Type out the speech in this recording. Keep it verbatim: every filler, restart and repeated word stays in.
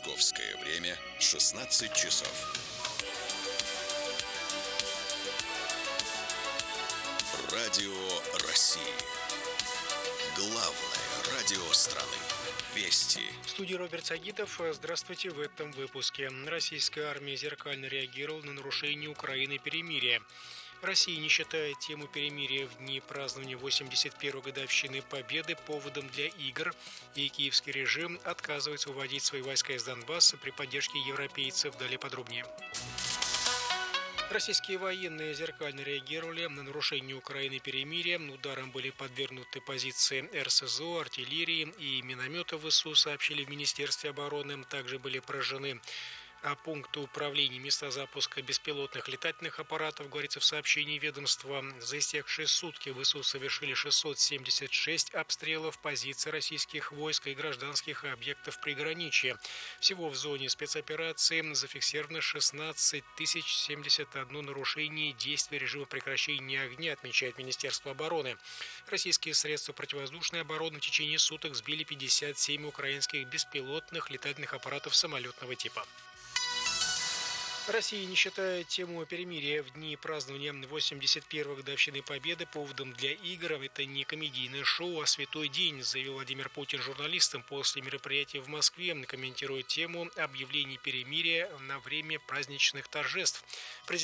Московское время шестнадцать часов. Радио России. Главное радио страны. Вести. В студии Роберт Сагитов. Здравствуйте. В этом выпуске. Российская армия зеркально реагировала на нарушение Украины перемирия. Россия не считает тему перемирия в дни празднования восемьдесят первой годовщины Победы поводом для игр, и киевский режим отказывается уводить свои войска из Донбасса при поддержке европейцев. Далее подробнее. Российские военные зеркально реагировали на нарушение Украины перемирия. Ударом были подвергнуты позиции эр эс зэ о, артиллерии и минометов ВСУ, сообщили в Министерстве обороны. Также были поражены пункты управления, места запуска беспилотных летательных аппаратов, говорится в сообщении ведомства. За истекшие сутки ВСУ совершили шестьсот семьдесят шесть обстрелов позиций российских войск и гражданских объектов приграничья. Всего в зоне спецоперации зафиксировано шестнадцать тысяч семьдесят одно нарушение действий режима прекращения огня, отмечает Министерство обороны. Российские средства противовоздушной обороны в течение суток сбили пятьдесят семь украинских беспилотных летательных аппаратов самолетного типа. Россия не считает тему перемирия в дни празднования восемьдесят первой годовщины Победы поводом для игр. Это не комедийное шоу, а святой день, заявил Владимир Путин журналистам после мероприятия в Москве, комментируя тему объявления перемирия на время праздничных торжеств.